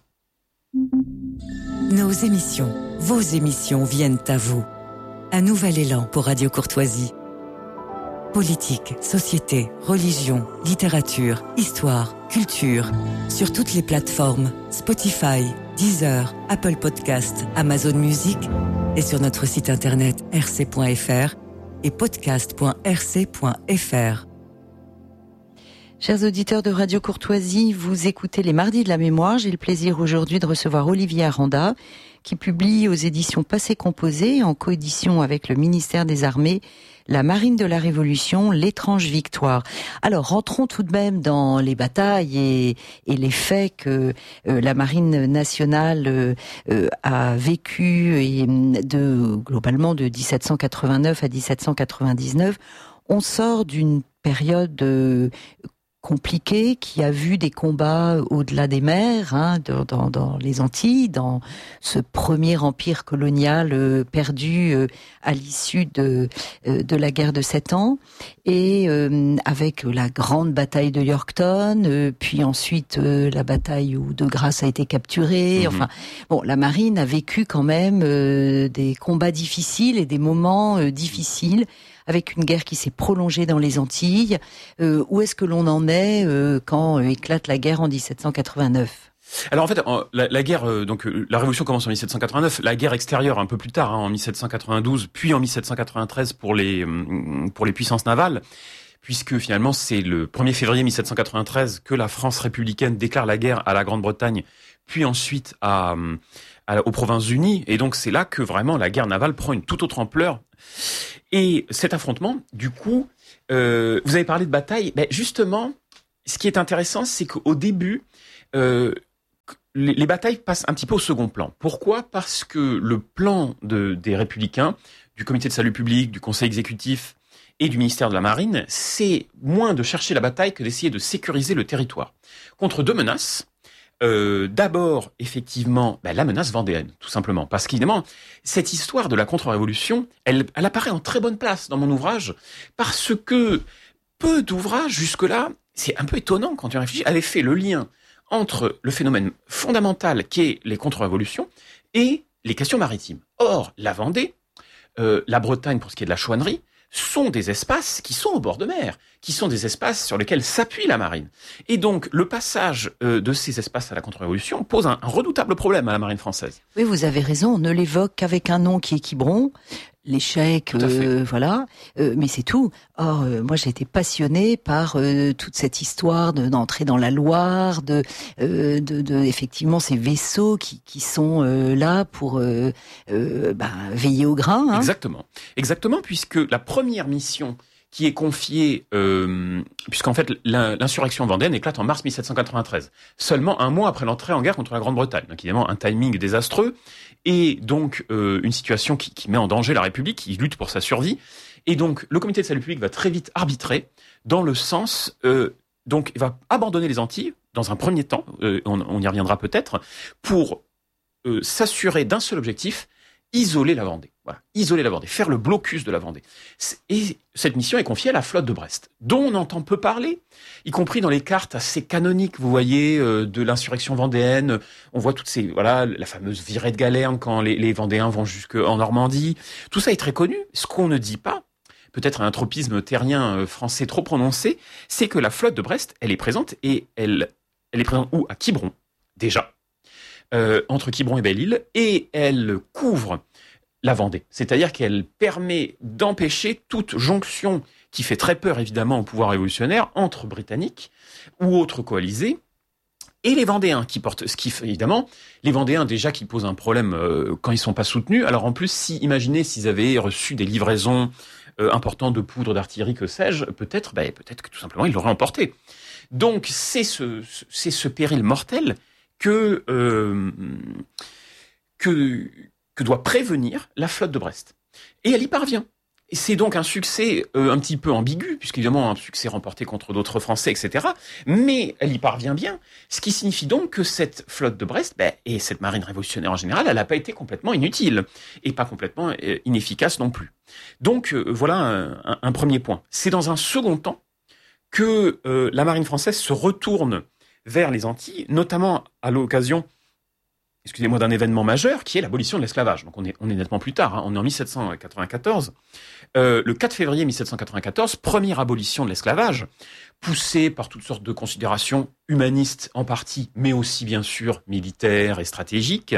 Nos émissions, vos émissions viennent à vous. Un nouvel élan pour Radio Courtoisie. Politique, société, religion, littérature, histoire, culture. Sur toutes les plateformes, Spotify, Deezer, Apple Podcast, Amazon Music et sur notre site internet rc.fr et podcast.rc.fr.
Chers auditeurs de Radio Courtoisie, vous écoutez les Mardis de la Mémoire. J'ai le plaisir aujourd'hui de recevoir Olivier Aranda, qui publie aux éditions Passé Composé, en coédition avec le ministère des Armées, La Marine de la Révolution, l'étrange victoire. Alors, rentrons tout de même dans les batailles et les faits que la Marine nationale a vécu globalement de 1789 à 1799. On sort d'une période compliqué, qui a vu des combats au-delà des mers, dans les Antilles, dans ce premier empire colonial perdu à l'issue de la guerre de 7 ans, et avec la grande bataille de Yorktown, puis ensuite la bataille où De Grasse a été capturé. Enfin, bon, la marine a vécu quand même des combats difficiles et des moments difficiles, avec une guerre qui s'est prolongée dans les Antilles. Où est-ce que l'on en est quand éclate la guerre en 1789 ?
Alors en fait, la guerre, la révolution commence en 1789, la guerre extérieure un peu plus tard, en 1792, puis en 1793 pour les puissances navales, puisque finalement c'est le 1er février 1793 que la France républicaine déclare la guerre à la Grande-Bretagne, puis ensuite aux Provinces-Unies, et donc c'est là que vraiment la guerre navale prend une toute autre ampleur. Et cet affrontement, du coup, vous avez parlé de bataille, justement, ce qui est intéressant, c'est qu'au début, les batailles passent un petit peu au second plan. Pourquoi ? Parce que le plan des Républicains, du Comité de salut public, du Conseil exécutif et du ministère de la Marine, c'est moins de chercher la bataille que d'essayer de sécuriser le territoire contre 2 menaces. D'abord, effectivement, la menace vendéenne, tout simplement. Parce qu'évidemment, cette histoire de la contre-révolution, elle apparaît en très bonne place dans mon ouvrage, parce que peu d'ouvrages jusque-là, c'est un peu étonnant quand on réfléchit, avaient fait le lien entre le phénomène fondamental qu'est les contre-révolutions et les questions maritimes. Or, la Vendée, la Bretagne pour ce qui est de la chouannerie, sont des espaces qui sont au bord de mer, qui sont des espaces sur lesquels s'appuie la marine. Et donc, le passage de ces espaces à la contre-révolution pose un redoutable problème à la marine française.
Oui, vous avez raison, on ne l'évoque qu'avec un nom qui est Quiberon, l'échec, voilà, mais c'est tout. Or, moi j'ai été passionnée par toute cette histoire d'entrer dans la Loire, de effectivement ces vaisseaux qui sont là pour veiller au grain.
Exactement, puisque la première mission qui est confiée, puisqu'en fait l'insurrection vendéenne éclate en mars 1793, seulement un mois après l'entrée en guerre contre la Grande-Bretagne. Donc évidemment un timing désastreux et donc une situation qui met en danger la République, qui lutte pour sa survie. Et donc le Comité de salut public va très vite arbitrer dans le sens, donc il va abandonner les Antilles dans un premier temps, on y reviendra peut-être, pour s'assurer d'un seul objectif: isoler la Vendée. Voilà, isoler la Vendée, faire le blocus de la Vendée. Et cette mission est confiée à la flotte de Brest, dont on entend peu parler, y compris dans les cartes assez canoniques, vous voyez, de l'insurrection vendéenne. On voit toutes ces, la fameuse virée de Galerne quand les Vendéens vont jusqu'en Normandie. Tout ça est très connu. Ce qu'on ne dit pas, peut-être un tropisme terrien français trop prononcé, c'est que la flotte de Brest, elle est présente, et elle est présente où? À Quiberon, déjà, entre Quiberon et Belle-Île, et elle couvre la Vendée. C'est-à-dire qu'elle permet d'empêcher toute jonction qui fait très peur, évidemment, au pouvoir révolutionnaire, entre Britanniques ou autres coalisés, et les Vendéens qui portent, ce qui fait évidemment, les Vendéens déjà qui posent un problème quand ils sont pas soutenus. Alors en plus, imaginez s'ils avaient reçu des livraisons importantes de poudre, d'artillerie, que sais-je, peut-être que tout simplement ils l'auraient emporté. Donc c'est ce péril mortel que doit prévenir la flotte de Brest. Et elle y parvient. Et c'est donc un succès un petit peu ambigu, puisqu'évidemment un succès remporté contre d'autres Français, etc. Mais elle y parvient bien, ce qui signifie donc que cette flotte de Brest, et cette marine révolutionnaire en général, elle n'a pas été complètement inutile, et pas complètement inefficace non plus. Donc voilà un premier point. C'est dans un second temps que la marine française se retourne vers les Antilles, notamment à l'occasion d'un événement majeur qui est l'abolition de l'esclavage. Donc on est nettement plus tard, on est en 1794. Le 4 février 1794, première abolition de l'esclavage, poussée par toutes sortes de considérations humanistes en partie, mais aussi bien sûr militaires et stratégiques.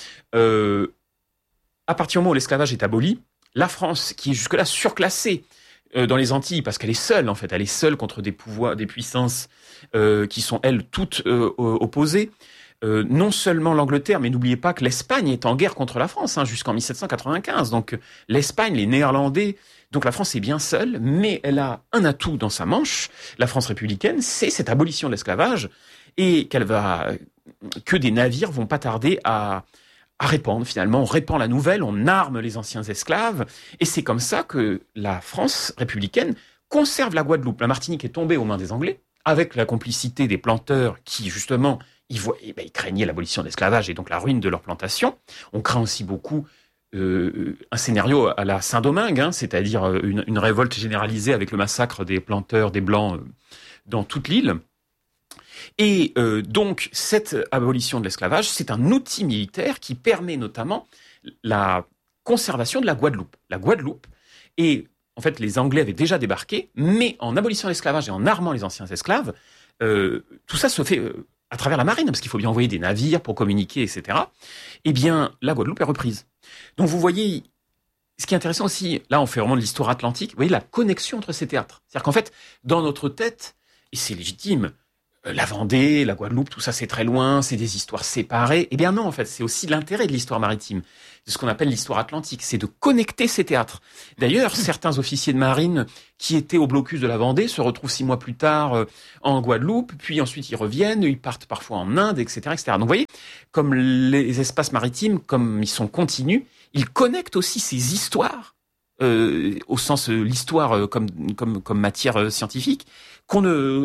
À partir du moment où l'esclavage est aboli, la France, qui est jusque-là surclassée dans les Antilles, parce qu'elle est seule en fait, elle est seule contre des puissances qui sont elles toutes opposées. Non seulement l'Angleterre, mais n'oubliez pas que l'Espagne est en guerre contre la France jusqu'en 1795. Donc l'Espagne, les Néerlandais, donc la France est bien seule, mais elle a un atout dans sa manche, la France républicaine, c'est cette abolition de l'esclavage, et que des navires vont pas tarder à répandre finalement. On répand la nouvelle, on arme les anciens esclaves, et c'est comme ça que la France républicaine conserve la Guadeloupe. La Martinique est tombée aux mains des Anglais, avec la complicité des planteurs qui justement ils craignaient l'abolition de l'esclavage et donc la ruine de leur plantation. On craint aussi beaucoup un scénario à la Saint-Domingue, c'est-à-dire une révolte généralisée avec le massacre des planteurs, des Blancs dans toute l'île. Et donc cette abolition de l'esclavage, c'est un outil militaire qui permet notamment la conservation de la Guadeloupe. La Guadeloupe est... En fait, les Anglais avaient déjà débarqué, mais en abolissant l'esclavage et en armant les anciens esclaves, tout ça se fait à travers la marine, parce qu'il faut bien envoyer des navires pour communiquer, etc. Eh bien, la Guadeloupe est reprise. Donc vous voyez, ce qui est intéressant aussi, là on fait vraiment de l'histoire atlantique, vous voyez la connexion entre ces théâtres. C'est-à-dire qu'en fait, dans notre tête, et c'est légitime, la Vendée, la Guadeloupe, tout ça c'est très loin, c'est des histoires séparées. Eh bien non, en fait, c'est aussi l'intérêt de l'histoire maritime, de ce qu'on appelle l'histoire atlantique, c'est de connecter ces théâtres. D'ailleurs, certains officiers de marine qui étaient au blocus de la Vendée se retrouvent 6 mois plus tard en Guadeloupe, puis ensuite ils reviennent, ils partent parfois en Inde, etc., etc. Donc vous voyez, comme les espaces maritimes, comme ils sont continus, ils connectent aussi ces histoires, au sens l'histoire comme matière scientifique, qu'on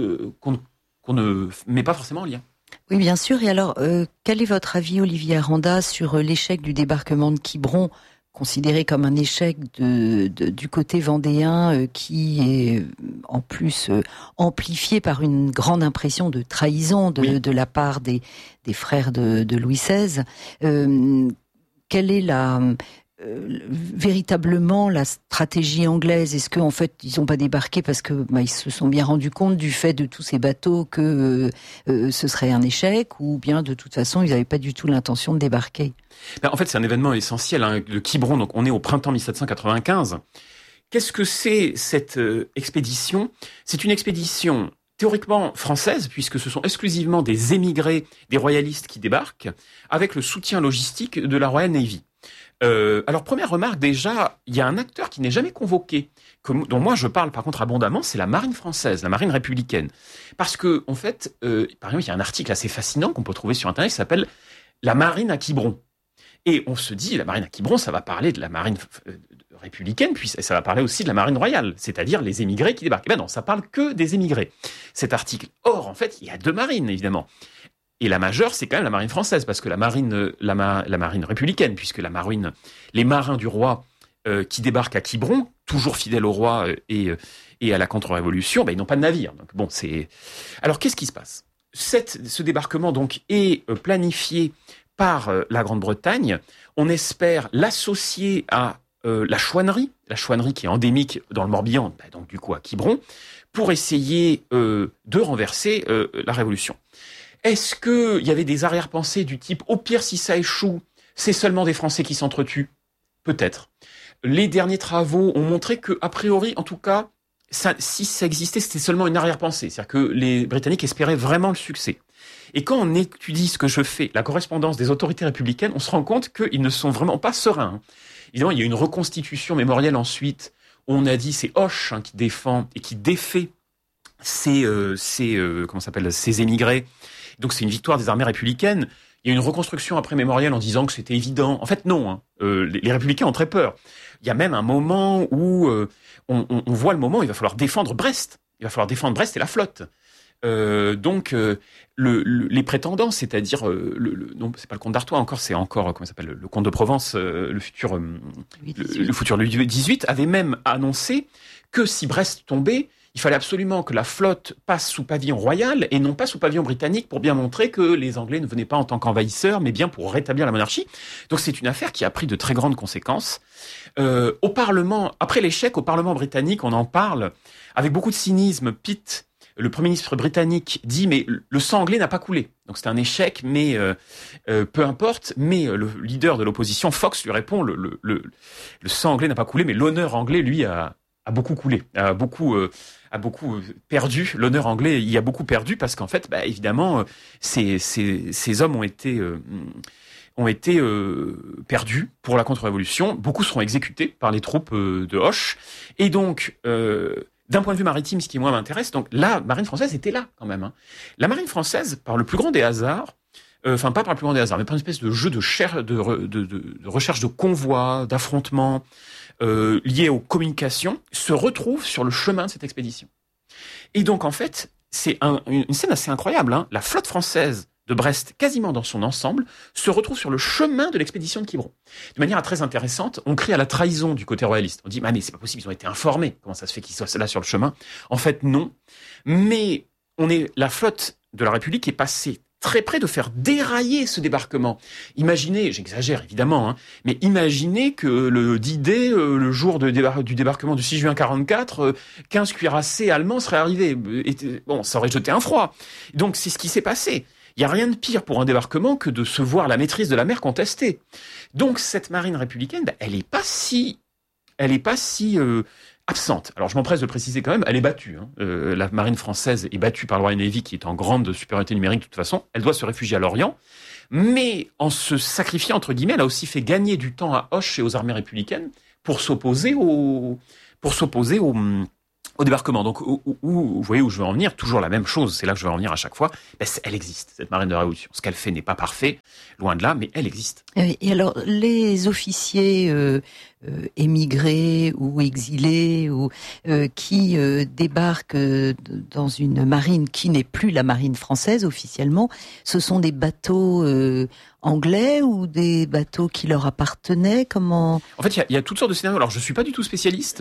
ne met pas forcément en lien.
Oui, bien sûr. Et alors, quel est votre avis, Olivier Aranda, sur l'échec du débarquement de Quiberon, considéré comme un échec du côté vendéen, qui est en plus amplifié par une grande impression de trahison de la part des frères de Louis XVI. Quelle est véritablement la stratégie anglaise? Est-ce qu'en fait ils n'ont pas débarqué parce que ils se sont bien rendus compte du fait de tous ces bateaux que ce serait un échec, ou bien de toute façon ils n'avaient pas du tout l'intention de débarquer?
En fait, c'est un événement essentiel, le Quiberon. Donc on est au printemps 1795. Qu'est-ce que c'est cette expédition? C'est une expédition théoriquement française, puisque ce sont exclusivement des émigrés, des royalistes qui débarquent, avec le soutien logistique de la Royal Navy. Alors première remarque, déjà, il y a un acteur qui n'est jamais convoqué, dont moi je parle par contre abondamment, c'est la marine française, la marine républicaine. Parce que, en fait, par exemple, il y a un article assez fascinant qu'on peut trouver sur Internet qui s'appelle « La marine à Quiberon ». Et on se dit, la marine à Quiberon, ça va parler de la marine républicaine, puis ça va parler aussi de la marine royale, c'est-à-dire les émigrés qui débarquent. Eh ben non, ça parle que des émigrés, cet article. Or, en fait, il y a 2 marines, évidemment. Et la majeure, c'est quand même la marine française, parce que la marine républicaine, puisque les marins du roi qui débarquent à Quiberon, toujours fidèles au roi et à la contre-révolution, ils n'ont pas de navire. Donc bon, Alors qu'est-ce qui se passe? Ce débarquement donc est planifié par la Grande-Bretagne. On espère l'associer à la chouannerie qui est endémique dans le Morbihan, donc du coup à Quiberon, pour essayer de renverser la Révolution. Est-ce qu'il y avait des arrière-pensées du type « au pire, si ça échoue, c'est seulement des Français qui s'entretuent » ? Peut-être. Les derniers travaux ont montré que, a priori, en tout cas, si ça existait, c'était seulement une arrière-pensée. C'est-à-dire que les Britanniques espéraient vraiment le succès. Et quand on étudie ce que je fais, la correspondance des autorités républicaines, on se rend compte qu'ils ne sont vraiment pas sereins. Évidemment, il y a une reconstitution mémorielle ensuite, où on a dit c'est Hoche qui défend et qui défait ces émigrés. Donc c'est une victoire des armées républicaines. Il y a une reconstruction après mémorielle en disant que c'était évident. En fait, non. Les républicains ont très peur. Il y a même un moment où on voit le moment où il va falloir défendre Brest. Il va falloir défendre Brest et la flotte. Donc les prétendants, c'est-à-dire non, c'est pas le comte d'Artois encore, c'est encore comment ça s'appelle, le comte de Provence, le futur Louis XVIII avait même annoncé que si Brest tombait, il fallait absolument que la flotte passe sous pavillon royal et non pas sous pavillon britannique pour bien montrer que les Anglais ne venaient pas en tant qu'envahisseurs, mais bien pour rétablir la monarchie. Donc c'est une affaire qui a pris de très grandes conséquences. Au Parlement, après l'échec au Parlement britannique, on en parle avec beaucoup de cynisme. Pitt, le Premier ministre britannique, dit mais le sang anglais n'a pas coulé. Donc c'est un échec, mais peu importe. Mais le leader de l'opposition, Fox, lui répond le sang anglais n'a pas coulé, mais l'honneur anglais, lui, a beaucoup coulé, a beaucoup perdu. L'honneur anglais y a beaucoup perdu parce qu'en fait, évidemment, ces hommes ont été perdus pour la contre-révolution. Beaucoup seront exécutés par les troupes de Hoche. Et donc, d'un point de vue maritime, ce qui moi m'intéresse, donc la marine française était là quand même. La marine française, par le plus grand des hasards, pas par le plus grand des hasards, mais par une espèce de jeu de recherche de convois, d'affrontements, liés aux communications, se retrouve sur le chemin de cette expédition. Et donc, en fait, c'est une scène assez incroyable. La flotte française de Brest, quasiment dans son ensemble, se retrouve sur le chemin de l'expédition de Quiberon. De manière très intéressante, on crie à la trahison du côté royaliste. On dit, mais c'est pas possible, ils ont été informés. Comment ça se fait qu'ils soient là sur le chemin ? En fait, non. Mais la flotte de la République est passée très près de faire dérailler ce débarquement. Imaginez, j'exagère évidemment, mais imaginez que le D-Day, le jour du débarquement du 6 juin 44, 15 cuirassés allemands seraient arrivés. Ça aurait jeté un froid. Donc c'est ce qui s'est passé. Il n'y a rien de pire pour un débarquement que de se voir la maîtrise de la mer contestée. Donc cette marine républicaine, elle est pas si absente. Alors je m'empresse de préciser quand même, elle est battue. La marine française est battue par le Royal Navy qui est en grande supériorité numérique de toute façon. Elle doit se réfugier à Lorient. Mais en se sacrifiant, entre guillemets, elle a aussi fait gagner du temps à Hoche et aux armées républicaines pour s'opposer au débarquement. Donc, vous voyez où je veux en venir, toujours la même chose, c'est là que je veux en venir à chaque fois, elle existe, cette marine de la Révolution. Ce qu'elle fait n'est pas parfait, loin de là, mais elle existe.
Et alors, les officiers émigrés ou exilés ou qui débarquent dans une marine qui n'est plus la marine française officiellement, ce sont des bateaux anglais ou des bateaux qui leur appartenaient ? Comment ?
En fait, il y a toutes sortes de scénarios. Alors, je suis pas du tout spécialiste.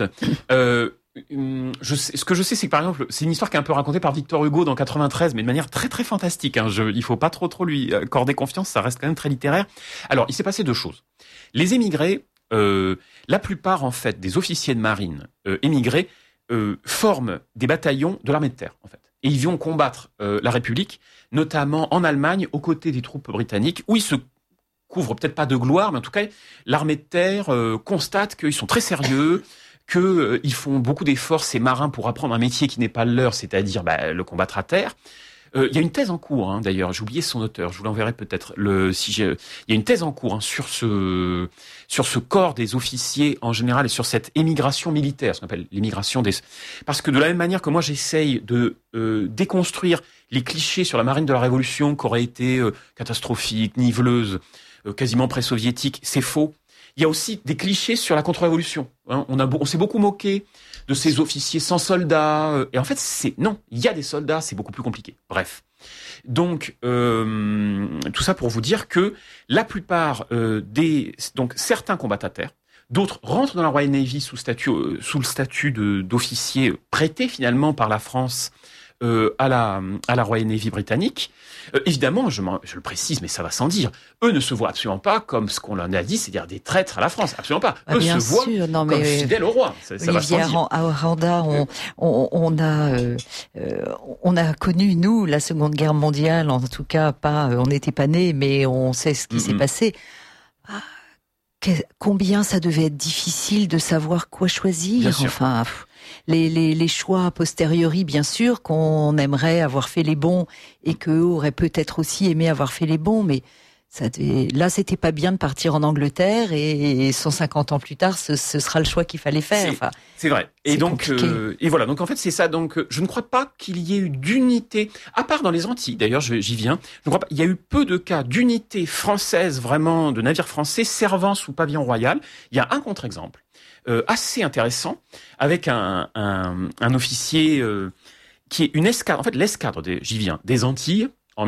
Ce que je sais, c'est que par exemple, c'est une histoire qui est un peu racontée par Victor Hugo dans 93, mais de manière très très fantastique. Il faut pas trop lui accorder confiance, ça reste quand même très littéraire. Alors, il s'est passé deux choses. Les émigrés, la plupart en fait des officiers de marine émigrés forment des bataillons de l'armée de terre en fait, et ils vont combattre la République, notamment en Allemagne, aux côtés des troupes britanniques, où ils se couvrent peut-être pas de gloire, mais en tout cas, l'armée de terre constate qu'ils sont très sérieux. Qu'ils font beaucoup d'efforts, ces marins, pour apprendre un métier qui n'est pas le leur, c'est-à-dire le combattre à terre. Il y a une thèse en cours, d'ailleurs, j'ai oublié son auteur, je vous l'enverrai peut-être. Il y a une thèse en cours sur ce corps des officiers en général et sur cette émigration militaire, ce qu'on appelle l'émigration des... Parce que de la même manière que moi j'essaye de déconstruire les clichés sur la marine de la Révolution qui aurait été catastrophique, niveleuse, quasiment pré-soviétique, c'est faux. Il y a aussi des clichés sur la contre-révolution. On s'est beaucoup moqué de ces officiers sans soldats. Et en fait, non, il y a des soldats, c'est beaucoup plus compliqué. Bref. Donc, tout ça pour vous dire que la plupart donc certains combattent à terre, d'autres rentrent dans la Royal Navy sous le statut d'officier prêté finalement par la France à la Royal Navy britannique. Évidemment, je le précise, mais ça va sans dire, eux ne se voient absolument pas comme ce qu'on leur a dit, c'est-à-dire des traîtres à la France, absolument pas. Eux se voient comme fidèles au roi. Ça va sans dire.
Aranda, on a connu, nous, la Seconde Guerre mondiale, en tout cas, on n'était pas nés, mais on sait ce qui s'est passé. Combien ça devait être difficile de savoir quoi choisir. Enfin, les choix a posteriori, bien sûr, qu'on aimerait avoir fait les bons et qu'eux auraient peut-être aussi aimé avoir fait les bons, mais là, c'était pas bien de partir en Angleterre et 150 ans plus tard, ce sera le choix qu'il fallait faire.
C'est vrai. Et donc, et voilà. Donc en fait, c'est ça. Donc, je ne crois pas qu'il y ait eu d'unité, à part dans les Antilles. D'ailleurs, j'y viens. Je ne crois pas. Il y a eu peu de cas d'unité française, vraiment, de navires français servant sous pavillon royal. Il y a un contre-exemple assez intéressant avec un officier qui est une escadre. En fait, l'escadre des Antilles en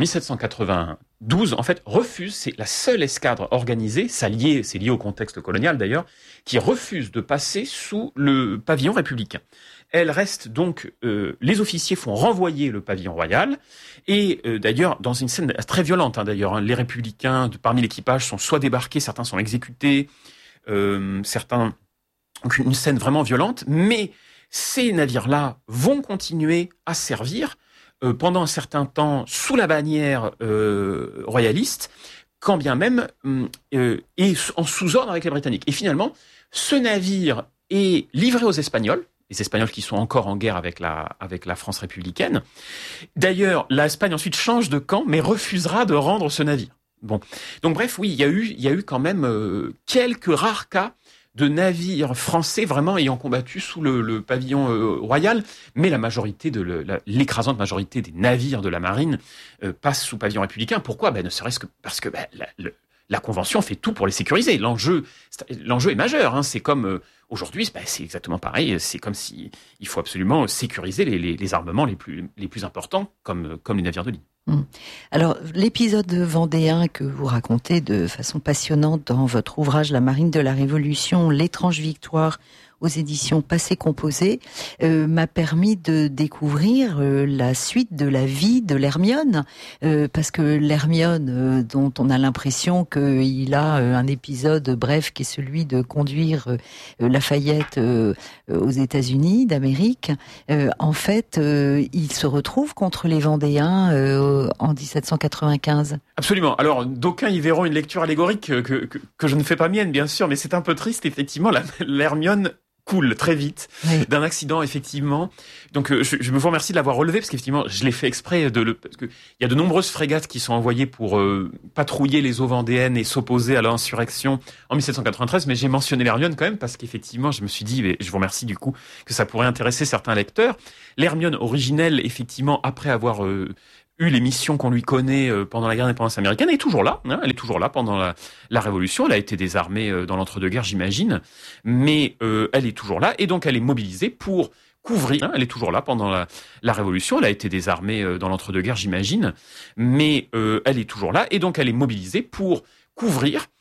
1792, en fait, refuse, c'est la seule escadre organisée, c'est lié au contexte colonial d'ailleurs, qui refuse de passer sous le pavillon républicain. Elle reste donc, les officiers font renvoyer le pavillon royal, et d'ailleurs, dans une scène très violente, les républicains parmi l'équipage sont soit débarqués, certains sont exécutés, certains... Donc une scène vraiment violente, mais ces navires-là vont continuer à servir pendant un certain temps sous la bannière royaliste, quand bien même et en sous-ordre avec les Britanniques. Et finalement, ce navire est livré aux Espagnols, les Espagnols qui sont encore en guerre avec la France républicaine. D'ailleurs, l'Espagne ensuite change de camp, mais refusera de rendre ce navire. Bon, donc bref, oui, il y a eu quand même quelques rares cas de navires français vraiment ayant combattu sous le pavillon royal, mais la majorité l'écrasante majorité des navires de la marine passent sous pavillon républicain. Pourquoi ? Ne serait-ce que parce que la Convention fait tout pour les sécuriser. L'enjeu est majeur. C'est comme aujourd'hui, c'est exactement pareil. C'est comme si il faut absolument sécuriser les armements les plus importants, comme les navires de ligne.
Alors, l'épisode vendéen que vous racontez de façon passionnante dans votre ouvrage La Marine de la Révolution, l'étrange victoire aux éditions Passé Composé, m'a permis de découvrir la suite de la vie de l'Hermione, parce que l'Hermione, dont on a l'impression qu'il a un épisode bref qui est celui de conduire Lafayette aux États-Unis d'Amérique, en fait, il se retrouve contre les Vendéens en 1795.
Absolument. Alors, d'aucuns y verront une lecture allégorique que je ne fais pas mienne, bien sûr, mais c'est un peu triste, effectivement, l'Hermione coule très vite d'un accident, effectivement. Donc je me vous remercie de l'avoir relevé, parce qu'effectivement je l'ai fait exprès parce que il y a de nombreuses frégates qui sont envoyées pour patrouiller les eaux vendéennes et s'opposer à l'insurrection en 1793, mais j'ai mentionné l'Hermione quand même parce qu'effectivement je me suis dit, et je vous remercie du coup, que ça pourrait intéresser certains lecteurs. L'Hermione originelle, effectivement, après avoir eu les missions qu'on lui connaît pendant la guerre d'indépendance américaine, elle est toujours là. Elle est toujours là pendant la Révolution. Elle a été désarmée dans l'entre-deux-guerres, j'imagine, mais elle est toujours là, et donc elle est mobilisée pour couvrir. Elle est toujours là pendant la Révolution. Elle a été désarmée dans l'entre-deux-guerres, j'imagine, mais elle est toujours là, et donc elle est mobilisée pour couvrir